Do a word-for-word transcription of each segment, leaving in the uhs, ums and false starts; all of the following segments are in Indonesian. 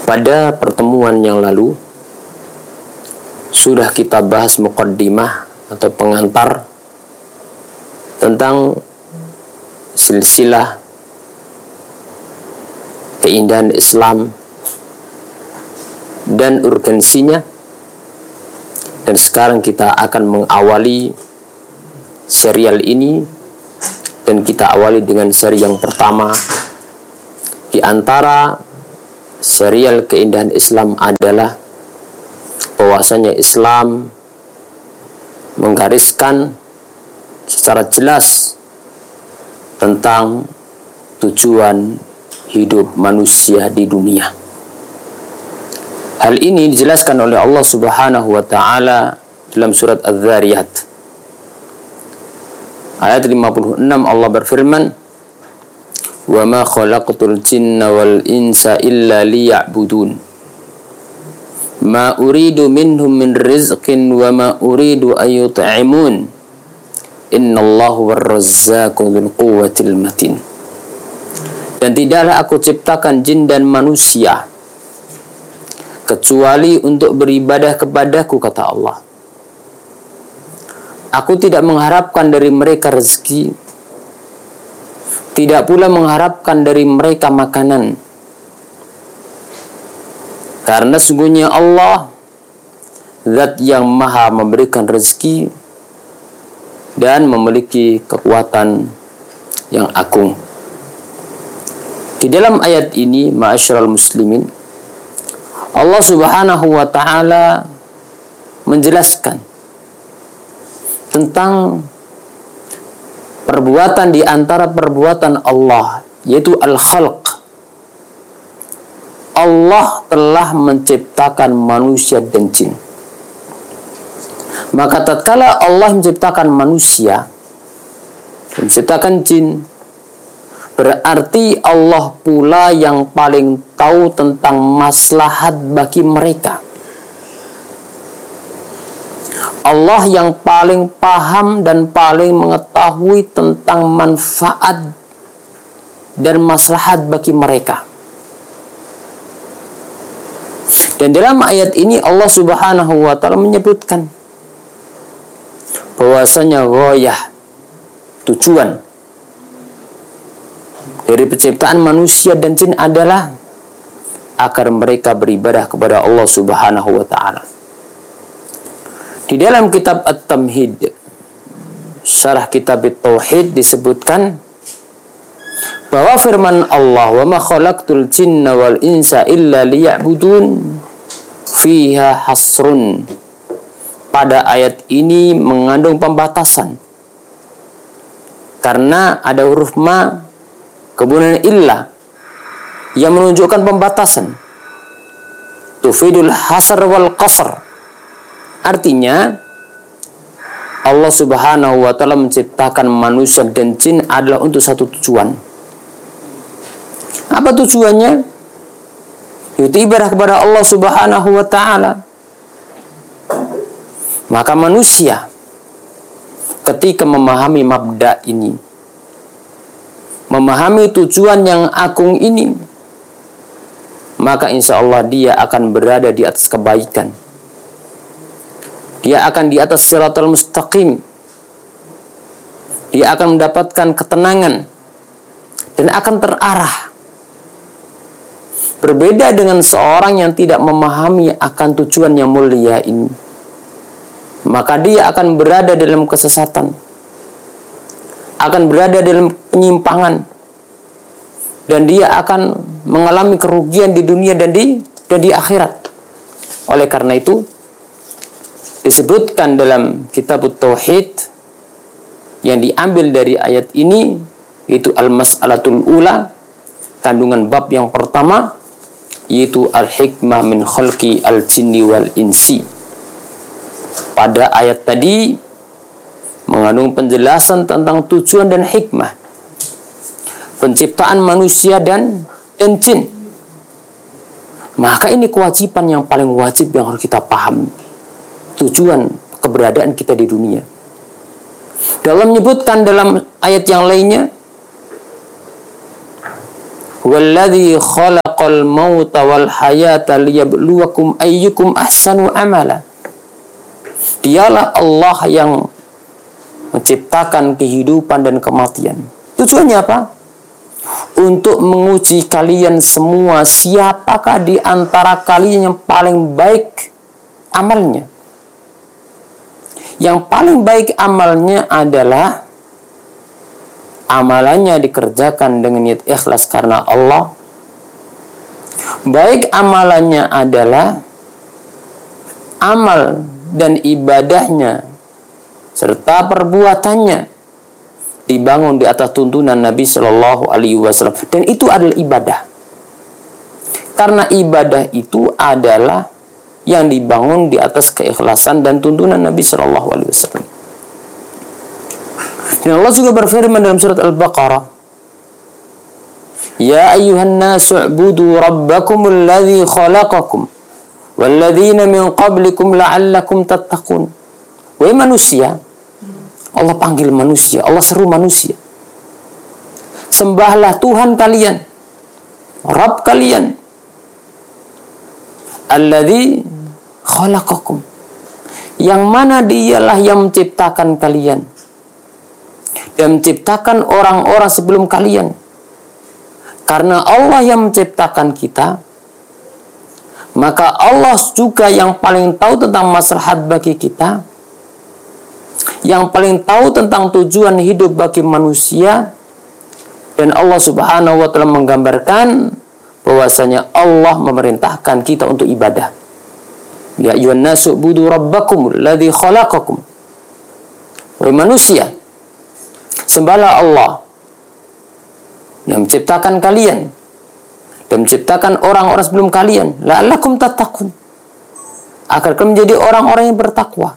Pada pertemuan yang lalu sudah kita bahas muqaddimah atau pengantar tentang silsilah keindahan Islam dan urgensinya, dan sekarang kita akan mengawali serial ini, dan kita awali dengan seri yang pertama di antara serial keindahan Islam adalah bahwasanya Islam menggariskan secara jelas tentang tujuan hidup manusia di dunia. Hal ini dijelaskan oleh Allah Subhanahu wa taala dalam surat Az-Zariyat. Ayat lima puluh enam Allah berfirman, "Wa ma khalaqtul jinna wal insa illa liya'budun. Ma uridu minhum min rizqin wa ma uridu an yut'imun. Innallahu war-razzaqu dzul quwwatil matin." Dan tidaklah aku ciptakan jin dan manusia kecuali untuk beribadah kepadaku, kata Allah. Aku tidak mengharapkan dari mereka rezeki, tidak pula mengharapkan dari mereka makanan. Karena sungguhnya Allah Zat yang maha memberikan rezeki dan memiliki kekuatan yang agung. Di dalam ayat ini, ma'asyiral muslimin, Allah Subhanahu wa taala menjelaskan tentang perbuatan di antara perbuatan Allah, yaitu al-khalq. Allah telah menciptakan manusia dan jin. Maka tatkala Allah menciptakan manusia, menciptakan jin, berarti Allah pula yang paling tahu tentang maslahat bagi mereka. Allah yang paling paham dan paling mengetahui tentang manfaat dan maslahat bagi mereka. Dan dalam ayat ini Allah Subhanahu wa taala menyebutkan bahwasanya ghayah, tujuan dari penciptaan manusia dan jin adalah agar mereka beribadah kepada Allah Subhanahu wa taala. Di dalam kitab At-Tamhid, syarah kitab At-Tauhid, disebutkan bahwa firman Allah, "Wa ma khalaqtul jinna wal insa illa liya'budun," fiha hasrun. Pada ayat ini mengandung pembatasan, karena ada huruf ma kemudian illa yang menunjukkan pembatasan, tufidul hasr wal qasr. Artinya Allah Subhanahu wa taala menciptakan manusia dan jin adalah untuk satu tujuan. Apa tujuannya? Yaitu ibadah kepada Allah Subhanahu wa taala. Maka manusia ketika memahami mabda ini, memahami tujuan yang agung ini, maka insya Allah dia akan berada di atas kebaikan. Dia akan di atas siratal mustaqim. Dia akan mendapatkan ketenangan dan akan terarah. Berbeda dengan seorang yang tidak memahami akan tujuan yang mulia ini, maka dia akan berada dalam kesesatan, akan berada dalam penyimpangan, dan dia akan mengalami kerugian di dunia dan di dan di akhirat. Oleh karena itu disebutkan dalam kitab Tauhid yang diambil dari ayat ini, yaitu al-mas'alatul ula, kandungan bab yang pertama, yaitu al-hikmah min khalqi al-jinni wal insi. Pada ayat tadi mengandung penjelasan tentang tujuan dan hikmah penciptaan manusia dan dan jin. Maka ini kewajiban yang paling wajib yang harus kita pahami, tujuan keberadaan kita di dunia. Dalam menyebutkan dalam ayat yang lainnya, Huwallazi khalaqal mauta wal hayata liyabluwakum ayyukum ahsanu amala. Dialah Allah yang menciptakan kehidupan dan kematian. Tujuannya apa? Untuk menguji kalian semua, siapakah di antara kalian yang paling baik amalnya. Yang paling baik amalnya adalah amalannya dikerjakan dengan niat ikhlas karena Allah. Baik amalannya adalah amal dan ibadahnya serta perbuatannya dibangun di atas tuntunan Nabi Shallallahu Alaihi Wasallam, dan itu adalah ibadah. Karena ibadah itu adalah yang dibangun di atas keikhlasan dan tuntunan Nabi Shallallahu Alaihi Wasallam. Dan Allah juga berfirman dalam surat Al-Baqarah, Ya ayyuhan nasu u'budu rabbakumul ladzi khalaqakum walladzina min qablikum la'allakum tattaqun. Wahai manusia, Allah panggil manusia, Allah seru manusia. Sembahlah Tuhan kalian, Rabb kalian, alladzi khalaqakum, yang mana dialah yang menciptakan kalian dan menciptakan orang-orang sebelum kalian. Karena Allah yang menciptakan kita, maka Allah juga yang paling tahu tentang maslahat bagi kita, yang paling tahu tentang tujuan hidup bagi manusia. Dan Allah Subhanahu wa Ta'ala menggambarkan bahwasanya Allah memerintahkan kita untuk ibadah. Ya ayyuhan nasu u'budu rabbakum alladzi khalaqakum. Wahai manusia, sembahlah Allah yang menciptakan kalian dan menciptakan orang-orang sebelum kalian, la'allakum tattaqun, agar kalian menjadi orang-orang yang bertakwa.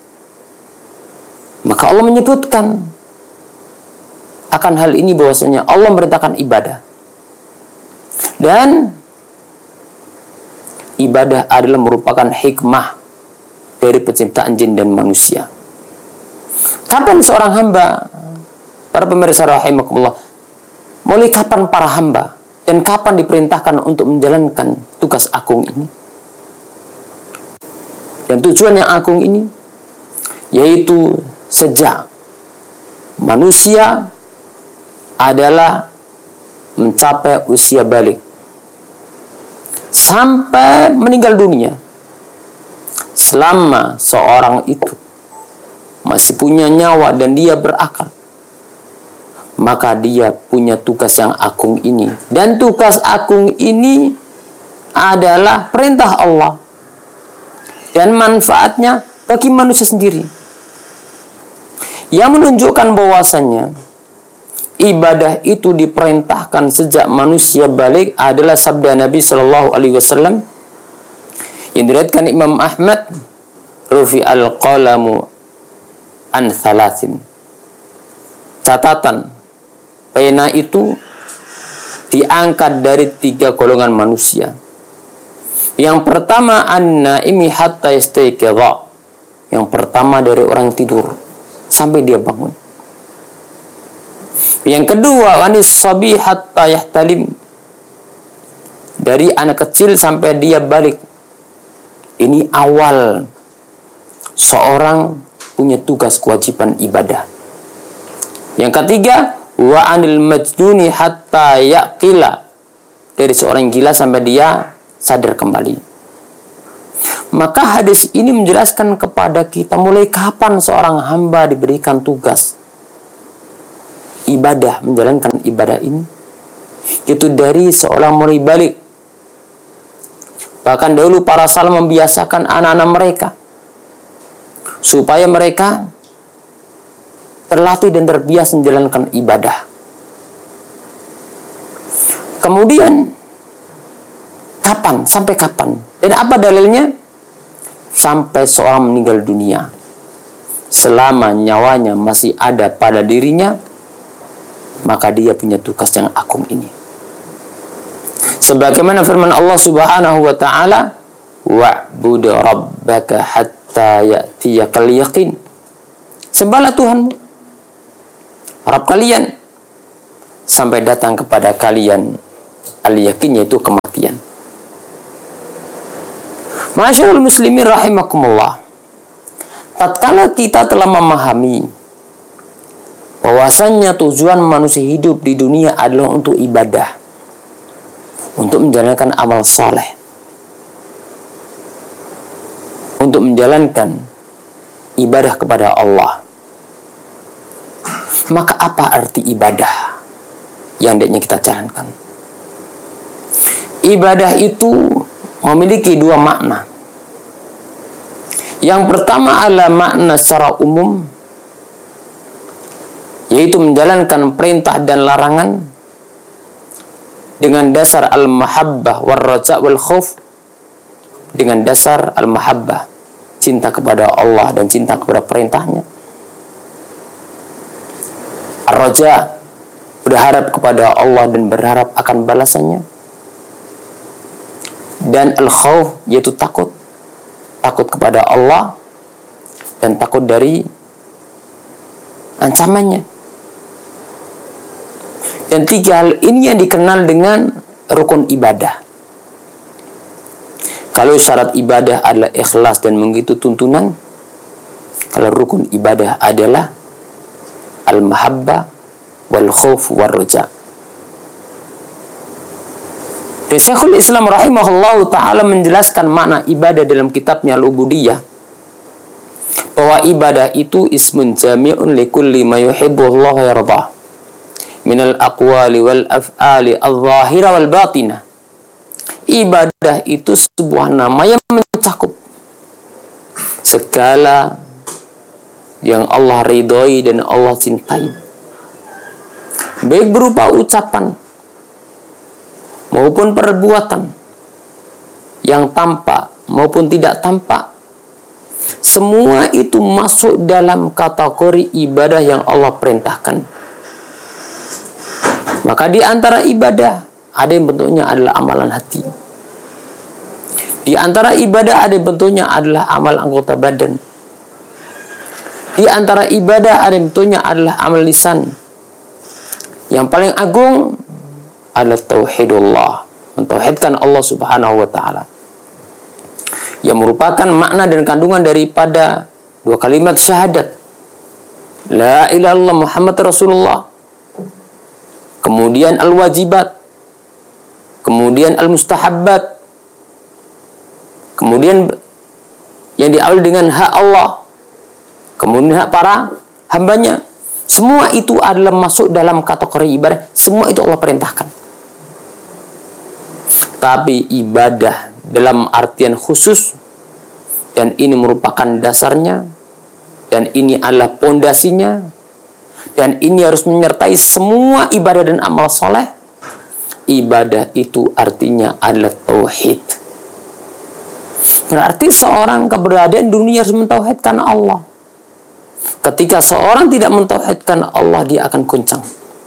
Maka Allah menyebutkan akan hal ini bahwasanya Allah memerintahkan ibadah. Dan ibadah adalah merupakan hikmah dari penciptaan jin dan manusia. Kapan seorang hamba, para pemirsa rahimakumullah, mulai kapan para hamba dan kapan diperintahkan untuk menjalankan tugas agung ini? Dan tujuan yang agung ini yaitu sejak manusia adalah mencapai usia balik sampai meninggal dunia, selama seorang itu masih punya nyawa dan dia berakal, maka dia punya tugas yang agung ini. Dan tugas agung ini adalah perintah Allah dan manfaatnya bagi manusia sendiri, yang menunjukkan bahwasannya ibadah itu diperintahkan sejak manusia balik adalah sabda Nabi Shallallahu Alaihi Wasallam yang diriwayatkan Imam Ahmad, rufi al-qalamu an thalathin. Catatan pena itu diangkat dari tiga golongan manusia. Yang pertama an-naimi hatta yastayqidha. Yang pertama dari orang yang tidur sampai dia bangun. Yang kedua wanis sabi hatta yahtalim, dari anak kecil sampai dia balik. Ini awal seorang punya tugas kewajiban ibadah. Yang ketiga wa anil majnuni hatta yaqila, dari seorang gila sampai dia sadar kembali. Maka hadis ini menjelaskan kepada kita mulai kapan seorang hamba diberikan tugas ibadah, menjalankan ibadah ini, itu dari seorang mulai balik. Bahkan dahulu para salaf membiasakan anak-anak mereka supaya mereka terlatih dan terbiasa menjalankan ibadah. Kemudian kapan? Sampai kapan? Dan apa dalilnya? Sampai seorang meninggal dunia. Selama nyawanya masih ada pada dirinya, maka dia punya tugas yang agung ini. Sebagaimana firman Allah Subhanahu wa Ta'ala, wa'bud rabbaka hatta ya'tiyakal yaqin. Sembahlah Tuhanmu, Rabb kalian, sampai datang kepada kalian al-yakin, yaitu kematian. Masyaallah muslimin rahimakumullah. Tatkala kita telah memahami bahwasannya tujuan manusia hidup di dunia adalah untuk ibadah, untuk menjalankan amal saleh, untuk menjalankan ibadah kepada Allah, maka apa arti ibadah yang hendaknya kita jalankan? Ibadah itu memiliki dua makna. Yang pertama adalah makna secara umum, yaitu menjalankan perintah dan larangan dengan dasar al-mahabbah war-raja' wal-khauf, dengan dasar al-mahabbah, cinta kepada Allah dan cinta kepada perintahnya. Ar-raja', berharap kepada Allah dan berharap akan balasannya. Dan al-khauf, yaitu takut, takut kepada Allah dan takut dari ancamannya. Dan tiga hal ini yang dikenal dengan rukun ibadah. Kalau syarat ibadah adalah ikhlas dan mengikuti tuntunan, kalau rukun ibadah adalah al-mahabbah wal khauf war raja'. Dan Syekhul Islam rahimahullah ta'ala menjelaskan makna ibadah dalam kitabnya Al-Ubudiyah, bahwa ibadah itu ismun jami'un likulli ma yuhibbu Allah wa yardah minal aqwali wal af'ali al-zahira wal batinah. Ibadah itu sebuah nama yang mencakup segala yang Allah ridhoi dan Allah cintai, baik berupa ucapan maupun perbuatan, yang tampak maupun tidak tampak. Semua itu masuk dalam kategori ibadah yang Allah perintahkan. Maka di antara ibadah ada yang bentuknya adalah amalan hati. Di antara ibadah ada yang bentuknya adalah amal anggota badan. Di antara ibadah ada yang bentuknya adalah amal lisan. Yang paling agung adalah tauhidullah, mentauhidkan Allah Subhanahu wa ta'ala, yang merupakan makna dan kandungan daripada dua kalimat syahadat la ilaha illallah Muhammad Rasulullah, kemudian al-wajibat, kemudian al-mustahabbat, kemudian yang diawali dengan hak Allah, kemudian hak para hambanya. Semua itu adalah masuk dalam kategori ibadah. Semua itu Allah perintahkan. Tapi ibadah dalam artian khusus, dan ini merupakan dasarnya, dan ini adalah pondasinya, dan ini harus menyertai semua ibadah dan amal soleh. Ibadah itu artinya adalah tauhid. Berarti seorang keberadaan dunia harus mentauhidkan Allah. Ketika seorang tidak mentauhidkan Allah, dia akan goncang.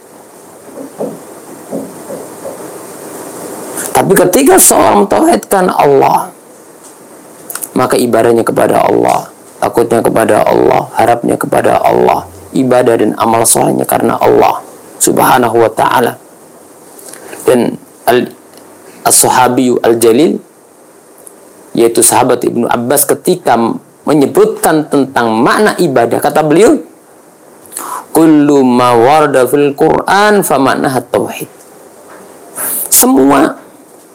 Tapi ketika seorang mentauhidkan Allah, maka ibadahnya kepada Allah, takutnya kepada Allah, harapnya kepada Allah, ibadah dan amal solehnya karena Allah Subhanahu wa ta'ala. Dan as-sahabiyu al-jalil, yaitu sahabat Ibnu Abbas, ketika menyebutkan tentang makna ibadah, kata beliau, kullu ma warada fil Qur'an fa maknaha tauhid. Semua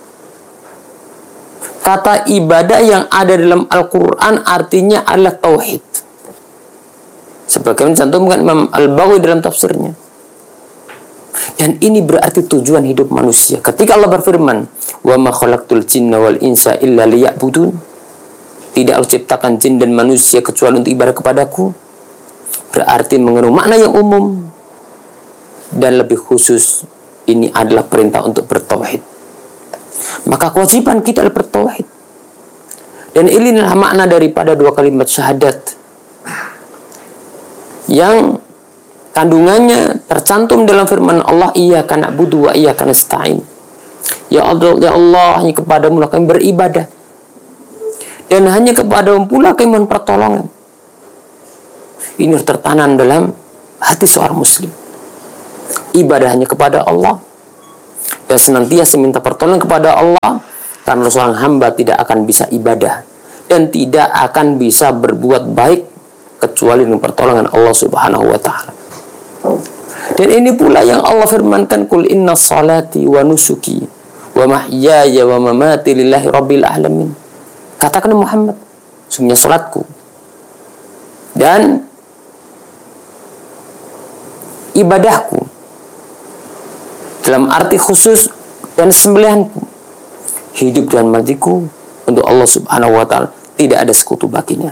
kata ibadah yang ada dalam Al-Quran artinya adalah tauhid. Sebagaimana dicantumkan Imam Al-Baghawi dalam tafsirnya. Dan ini berarti tujuan hidup manusia. Ketika Allah berfirman, wa ma khalaqtul jinna wal insa illa liya'budun, tidak aku ciptakan jin dan manusia kecuali untuk ibadah kepadaku, berarti mengandung makna yang umum dan lebih khusus. Ini adalah perintah untuk bertauhid. Maka kewajiban kita adalah bertauhid. Dan inilah makna daripada dua kalimat syahadat yang kandungannya tercantum dalam firman Allah, iyyaka na'budu wa iyyaka nasta'in. Ya Allah, ya Allah, hanya kepadamu lah kami beribadah, dan hanya kepadamu pula kami mohon pertolongan. Ini tertanam dalam hati seorang muslim. Ibadah hanya kepada Allah, dan senantiasa minta pertolongan kepada Allah, karena seorang hamba tidak akan bisa ibadah dan tidak akan bisa berbuat baik kecuali dengan pertolongan Allah Subhanahu wa taala. Dan ini pula yang Allah firmankan, "Qul inna salati wa nusuki wa mahyaya wa mamati lillahi rabbil alamin." Katakan Muhammad, sungguhnya salatku dan ibadahku dalam arti khusus dan sembelihanku, hidup dan matiku untuk Allah Subhanahu wa taala, tidak ada sekutu baginya.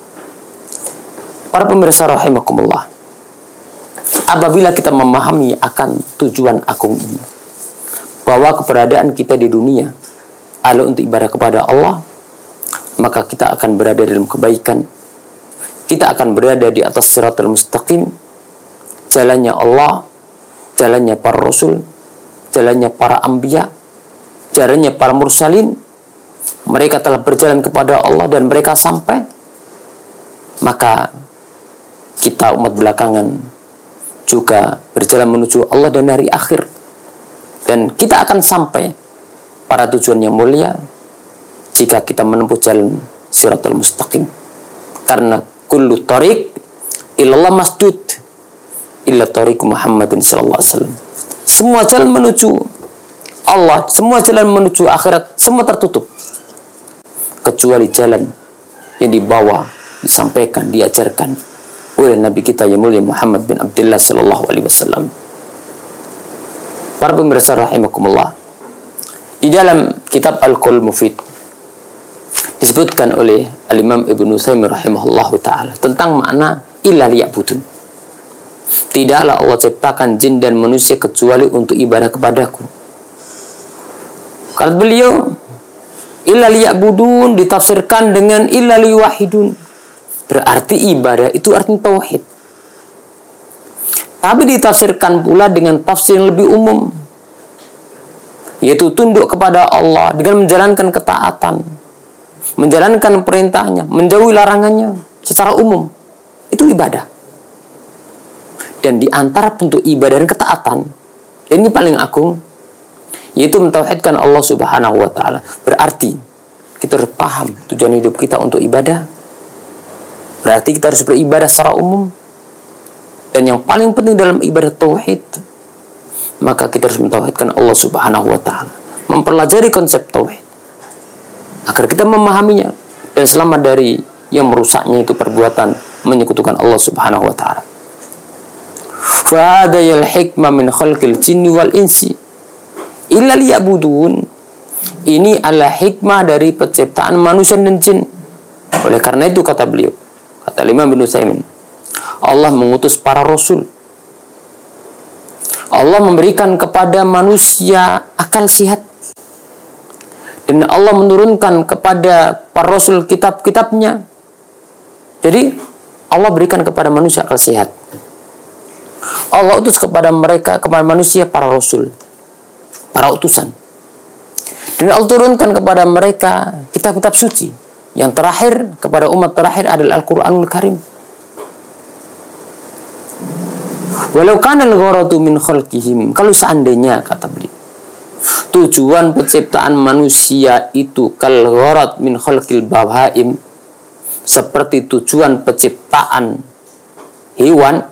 Para pemirsa rahimakumullah, apabila kita memahami akan tujuan agung ini, bahwa keberadaan kita di dunia adalah untuk ibadah kepada Allah, maka kita akan berada dalam kebaikan. Kita akan berada di atas siratal mustaqim, jalannya Allah, jalannya para rasul, jalannya para anbiya, jalannya para mursalin. Mereka telah berjalan kepada Allah dan mereka sampai. Maka kita umat belakangan juga berjalan menuju Allah dan hari akhir, dan kita akan sampai pada tujuan yang mulia jika kita menempuh jalan siratal mustaqim. Karena kullu tariq ilallah masdud illa tariq Muhammadin sallallahu alaihi wasallam. Semua jalan menuju Allah, semua jalan menuju akhirat, semua tertutup kecuali jalan yang dibawa, disampaikan, diajarkan oleh Nabi kita yang mulia Muhammad bin Abdullah sallallahu alaihi wasallam. Para pemirsa rahimakumullah, di dalam kitab Al-Qaul Mufid disebutkan oleh Al-Imam Ibnu Utsaimin rahimahullahu ta'ala tentang makna illa liya'budun. Tidaklah Allah ciptakan jin dan manusia kecuali untuk ibadah kepadaku. Kata beliau, illa liya'budun ditafsirkan dengan illa liwahidun, berarti ibadah itu artinya tauhid. Tapi ditafsirkan pula dengan tafsir yang lebih umum, yaitu tunduk kepada Allah dengan menjalankan ketaatan, menjalankan perintahnya, menjauhi larangannya secara umum. Itu ibadah. Dan di antara bentuk ibadah dan ketaatan, ini paling agung, yaitu mentauhidkan Allah Subhanahu wa taala. Berarti kita harus paham tujuan hidup kita untuk ibadah. Berarti kita harus beribadah secara umum. Dan yang paling penting dalam ibadah tauhid, maka kita harus mentauhidkan Allah Subhanahu wa taala, mempelajari konsep tauhid agar kita memahaminya dan selamat dari yang merusaknya, itu perbuatan menyekutukan Allah Subhanahu wa taala. Fa hadayal hikmah min khalqil jinni wal insi illa liya'budun. Ini adalah hikmah dari penciptaan manusia dan jin. Oleh karena itu kata beliau, kata Imam Ibnu Utsaimin, Allah mengutus para rasul. Allah memberikan kepada manusia akal sehat. Dan Allah menurunkan kepada para rasul kitab-kitabnya. Jadi Allah berikan kepada manusia akal sehat. Allah utus kepada mereka, kepada manusia para rasul, para utusan. Dan Allah turunkan kepada mereka kitab-kitab suci. Yang terakhir kepada umat terakhir adalah Al-Quranul Karim. Walau kana al-gharadu min khalqihim, kalau seandainya kata beliau, tujuan penciptaan manusia itu kal gharad min khalqil bahaim, seperti tujuan penciptaan hewan,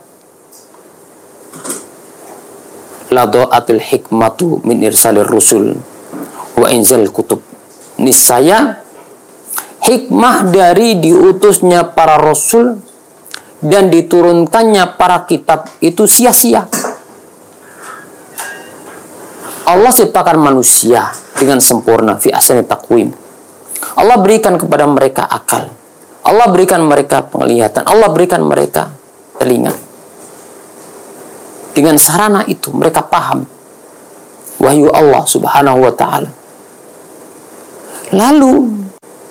la dha'atil hikmatu min irsalir rusul wa inzal kutub. Niscaya hikmah dari diutusnya para rasul dan diturunkannya para kitab itu sia-sia. Allah ciptakan manusia dengan sempurna fi ahsani taqwim. Allah berikan kepada mereka akal. Allah berikan mereka penglihatan. Allah berikan mereka telinga. Dengan sarana itu mereka paham wahyu Allah Subhanahu wa taala. Lalu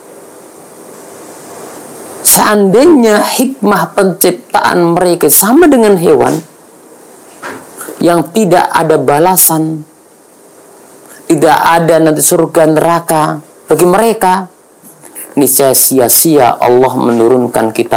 seandainya hikmah penciptaan mereka sama dengan hewan yang tidak ada balasan, tidak ada nanti surga neraka bagi mereka, niscaya sia-sia Allah menurunkan kitab